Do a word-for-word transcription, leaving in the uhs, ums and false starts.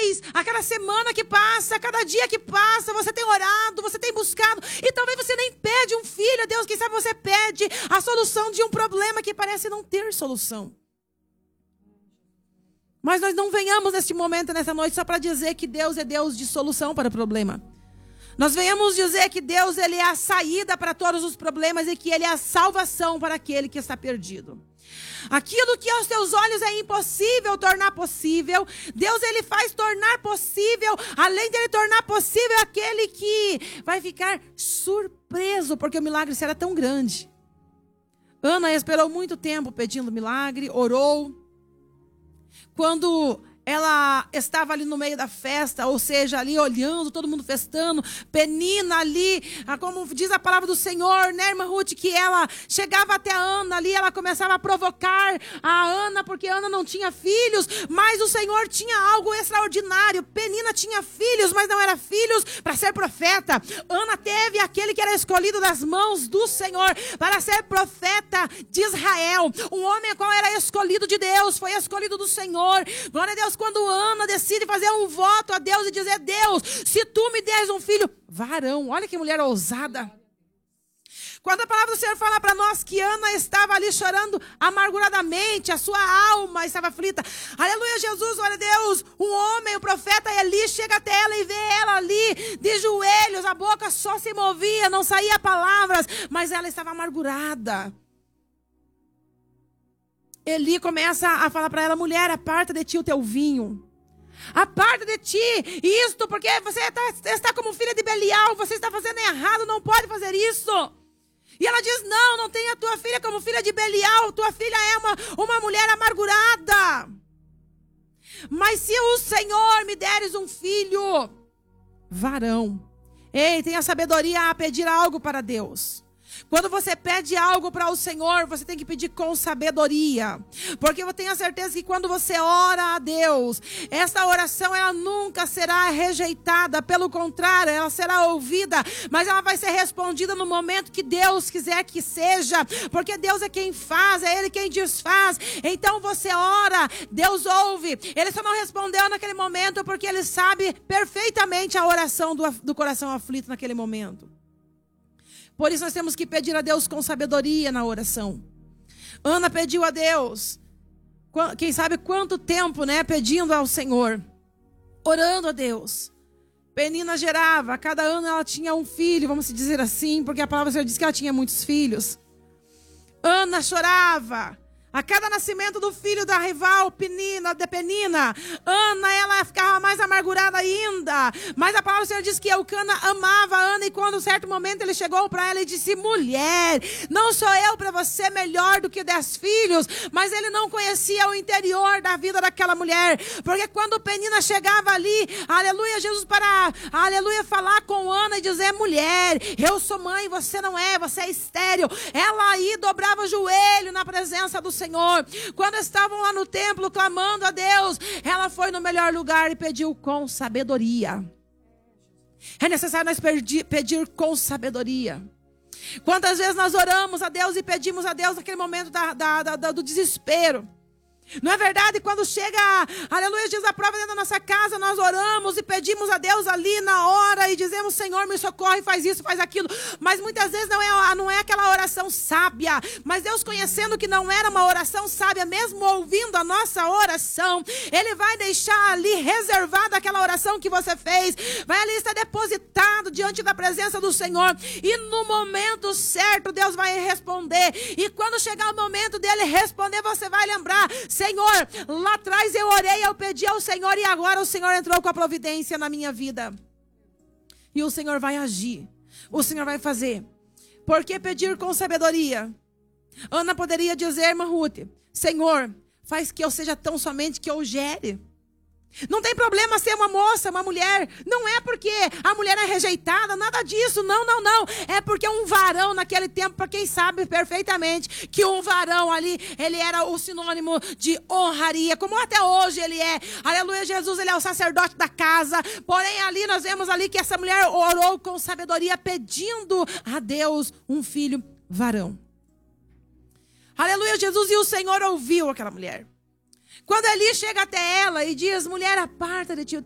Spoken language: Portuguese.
mês, a cada semana que passa, a cada dia que passa, você tem orado, você tem buscado, e talvez você nem pede um filho a Deus, quem sabe você pede a solução de um problema que parece não ter solução. Mas nós não venhamos neste momento, nessa noite, só para dizer que Deus é Deus de solução para o problema. Nós venhamos dizer que Deus, Ele é a saída para todos os problemas e que Ele é a salvação para aquele que está perdido. Aquilo que aos teus olhos é impossível tornar possível, Deus, Ele faz tornar possível, além de Ele tornar possível aquele que vai ficar surpreso, porque o milagre será tão grande. Ana esperou muito tempo pedindo milagre, orou. Quando ela estava ali no meio da festa, ou seja, ali olhando, todo mundo festando, Penina ali, como diz a palavra do Senhor, né, irmã Ruth, que ela chegava até a Ana ali, ela começava a provocar a Ana, porque Ana não tinha filhos, mas o Senhor tinha algo extraordinário. Penina tinha filhos, mas não eram filhos para ser profeta. Ana teve aquele que era escolhido das mãos do Senhor para ser profeta de Israel, um homem qual era escolhido de Deus, foi escolhido do Senhor. Glória a Deus. Quando Ana decide fazer um voto a Deus e dizer: Deus, se tu me deres um filho varão, olha que mulher ousada. Quando a palavra do Senhor fala para nós que Ana estava ali chorando amarguradamente, a sua alma estava aflita. Aleluia, Jesus, glória a Deus. Um homem, o profeta Eli, chega até ela e vê ela ali de joelhos, a boca só se movia, não saía palavras, mas ela estava amargurada. Eli começa a falar para ela: mulher, aparta de ti o teu vinho. Aparta de ti isto, porque você está, está como filha de Belial, você está fazendo errado, não pode fazer isso. E ela diz: não, não tenha a tua filha como filha de Belial, tua filha é uma, uma mulher amargurada. Mas se o Senhor me deres um filho varão. Ei, tenha sabedoria a pedir algo para Deus. Quando você pede algo para o Senhor, você tem que pedir com sabedoria. Porque eu tenho a certeza que quando você ora a Deus, essa oração ela nunca será rejeitada. Pelo contrário, ela será ouvida. Mas ela vai ser respondida no momento que Deus quiser que seja. Porque Deus é quem faz, é Ele quem desfaz. Então você ora, Deus ouve. Ele só não respondeu naquele momento porque Ele sabe perfeitamente a oração do, do coração aflito naquele momento. Por isso nós temos que pedir a Deus com sabedoria na oração. Ana pediu a Deus, quem sabe quanto tempo, né, pedindo ao Senhor, orando a Deus. Penina gerava, a cada ano ela tinha um filho, vamos dizer assim, porque a palavra do Senhor diz que ela tinha muitos filhos. Ana chorava. A cada nascimento do filho da rival Penina, de Penina, Ana, ela ficava mais amargurada ainda. Mas a palavra do Senhor diz que Eucana amava Ana, e quando, em certo momento, ele chegou para ela e disse: mulher, não sou eu para você melhor do que dez filhos. Mas ele não conhecia o interior da vida daquela mulher. Porque quando Penina chegava ali, aleluia, Jesus, para, aleluia, falar com Ana e dizer: mulher, eu sou mãe, você não é, você é estéril. Ela aí dobrava o joelho na presença do Senhor. Quando estavam lá no templo clamando a Deus, ela foi no melhor lugar e pediu com sabedoria. É necessário nós pedir, pedir com sabedoria. Quantas vezes nós oramos a Deus e pedimos a Deus naquele momento da, da, da, do desespero? Não é verdade? Quando chega, aleluia, diz a prova dentro da nossa casa, nós oramos e pedimos a Deus ali na hora e dizemos: Senhor, me socorre, faz isso, faz aquilo. Mas muitas vezes não é, não é aquela oração sábia. Mas Deus, conhecendo que não era uma oração sábia, mesmo ouvindo a nossa oração, Ele vai deixar ali reservada aquela oração que você fez. Vai ali estar depositado diante da presença do Senhor. E no momento certo, Deus vai responder. E quando chegar o momento dele responder, você vai lembrar: Senhor, lá atrás eu orei, eu pedi ao Senhor e agora o Senhor entrou com a providência na minha vida. E o Senhor vai agir. O Senhor vai fazer. Por que pedir com sabedoria? Ana poderia dizer, irmã Ruth: Senhor, faz que eu seja tão somente que eu gere. Não tem problema ser uma moça, uma mulher. Não é porque a mulher é rejeitada, nada disso, não, não, não. É porque um varão naquele tempo, para quem sabe perfeitamente que um varão ali, ele era o sinônimo de honraria, como até hoje ele é. Aleluia, Jesus, ele é o sacerdote da casa. Porém ali nós vemos ali que essa mulher orou com sabedoria, pedindo a Deus um filho varão. Aleluia, Jesus, e o Senhor ouviu aquela mulher. Quando Eli chega até ela e diz: mulher, aparta de ti o